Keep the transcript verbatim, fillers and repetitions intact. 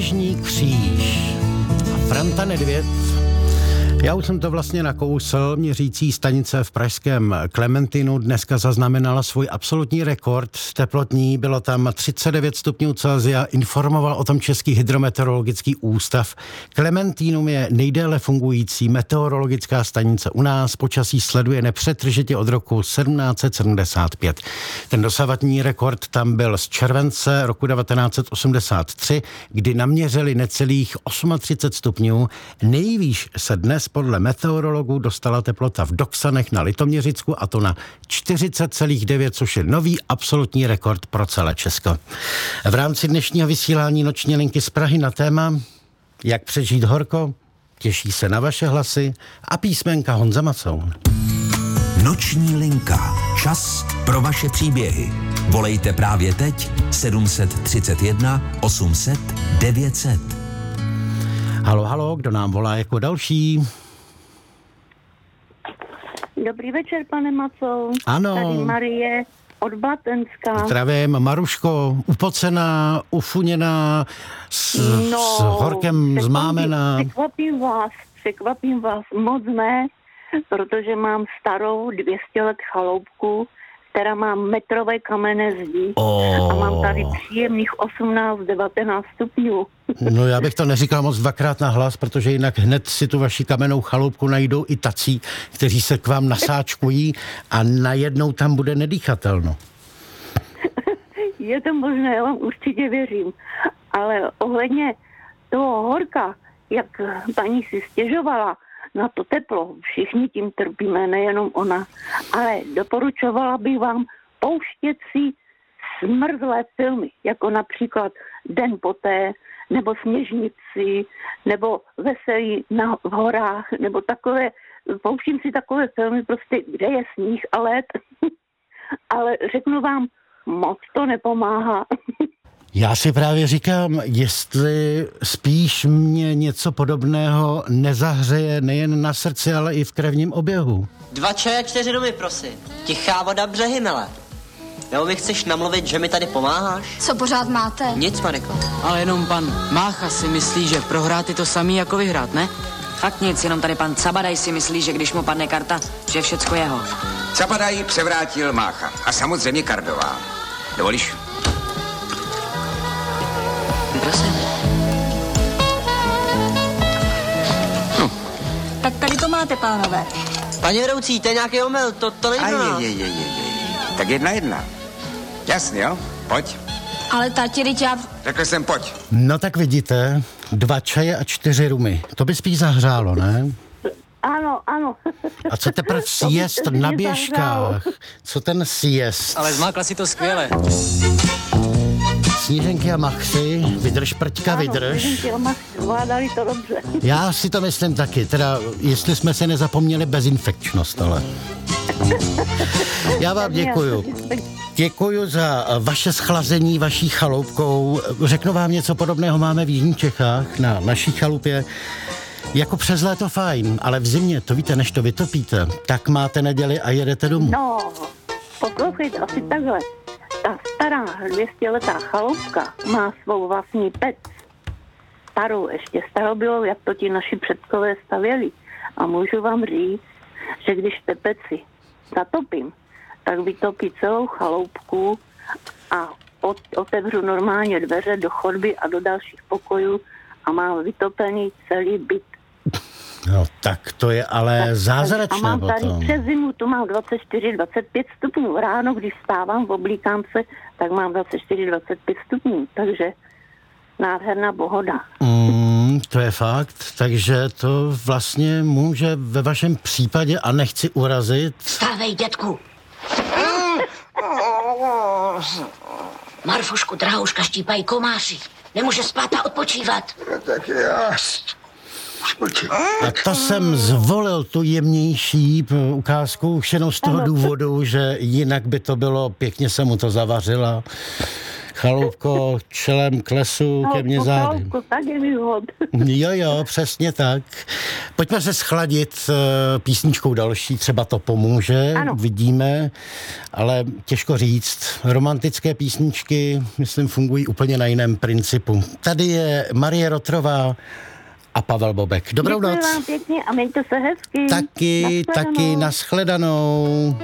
Jižní Kříž a Franta Nedvěd. Já už jsem to vlastně nakousl, měřící stanice v pražském Klementinu dneska zaznamenala svůj absolutní rekord teplotní, bylo tam třicet devět stupňů Celsia, informoval o tom Český hydrometeorologický ústav. Klementínum je nejdéle fungující meteorologická stanice u nás, počasí sleduje nepřetržitě od roku sedmnáct set sedmdesát pět. Ten dosavadní rekord tam byl z července roku devatenáct set osmdesát tři, kdy naměřili necelých třicet osm stupňů. Nejvýš se dnes podle meteorologů dostala teplota v Doksanech na Litoměřicku, a to na čtyřicet celá devět, což je nový absolutní rekord pro celé Česko. V rámci dnešního vysílání Noční linky z Prahy na téma Jak přežít horko, těší se na vaše hlasy a písmenka Honza Macoun. Noční linka. Čas pro vaše příběhy. Volejte právě teď sedm set třicet jedna osm set devět set. Halo, halo, kdo nám volá jako další? Dobrý večer, pane Macoun. Ano. Tady Marie od Blatenska. Zdravím, Maruško, upocená, ufuněná, s, no, s horkem zmámená. Překvapím vás, překvapím vás moc ne, protože mám starou dvě stě let chaloupku, která má metrové kamenné zdi oh. a mám tady příjemných osmnáct devatenáct stupňů. No já bych to neříkal moc dvakrát na hlas, protože jinak hned si tu vaši kamennou chaloupku najdou i tací, kteří se k vám nasáčkují a najednou tam bude nedýchatelno. Je to možné, já vám určitě věřím. Ale ohledně toho horka, jak paní si stěžovala na to teplo, všichni tím trpíme, nejenom ona, ale doporučovala bych vám pouštět si smrzlé filmy, jako například Den poté, nebo Sněžnici, nebo Veselí na, v horách, nebo takové, pouštím si takové filmy, prostě kde je sníh a led, ale řeknu vám, moc to nepomáhá. Já si právě říkám, jestli spíš mě něco podobného nezahřeje nejen na srdci, ale i v krevním oběhu. Dva čaje, čtyři domy, prosím. Tichá voda, břehy, mele. Nebo mi chceš namluvit, že mi tady pomáháš? Co pořád máte? Nic, Mariko. Ale jenom pan Mácha si myslí, že prohrát je to samý jako vyhrát, ne? Fakt nic, jenom tady pan Cabadaj si myslí, že když mu padne karta, že je všecko jeho. Cabadaj převrátil Mácha a samozřejmě Kardová. Dovolíš? Prosím. Hm. Tak tady to máte, pánové. Paní vedoucí, to je nějaký omyl, to, to není pro nás. Je, je, je, je, je. Tak jedna jedna. Jasně, jo? Pojď. Ale tati, teď já... Řekl jsem pojď. No tak vidíte, dva čaje a čtyři rumy. To by spíš zahřálo, ne? Ano, ano. A co teprve siest na běžkách? Co ten siest? Ale zmákla si to skvěle. Sníženky a machři, vydrž prťka, vydrž. Sníženky a machři, zvládali to dobře. Já si to myslím taky, teda jestli jsme se nezapomněli bezinfekčnost, ale... Já vám děkuju. Děkuju za vaše schlazení vaší chaloupkou. Řeknu vám něco podobného máme v Jižních Čechách na naší chalupě. Jako přes léto fajn, ale v zimě, to víte, než to vytopíte, tak máte neděli a jedete domů. No, poslouchejte, asi takhle. Ta stará dvěstěletá chaloupka má svou vlastní pec. Starou, ještě starobylou, jak to ti naši předkové stavěli. A můžu vám říct, že když te peci zatopím, tak vytopí celou chaloupku a otevřu normálně dveře do chodby a do dalších pokojů a mám vytopený celý byt. No tak to je ale tak, zázračné. A mám tady potom. Přes zimu, tu mám dvacet čtyři dvacet pět stupňů. Ráno, když vstávám, oblíkám se, tak mám dvacet čtyři dvacet pět stupňů. Takže nádherná pohoda. Mm, to je fakt, takže to vlastně může ve vašem případě, a nechci urazit... Stávej, dětku. Marfušku, drahouška, štípají komáři. Nemůže spát a odpočívat. Tak já... A to jsem zvolil tu jemnější ukázku už jenom z toho důvodu, že jinak by to bylo, pěkně se mu to zavařila Chaloupko, čelem k lesu, ke mně zády. Chaloupko, tak je mi hod. Jo, jo, přesně tak. Pojďme se schladit písničkou další, třeba to pomůže, ano. Vidíme, ale těžko říct. Romantické písničky, myslím, fungují úplně na jiném principu. Tady je Marie Rotrová a Pavel Bobek. Dobrou Děkuji noc. vám pěkně a mějte se hezky. Taky, Nashledanou. taky, nashledanou.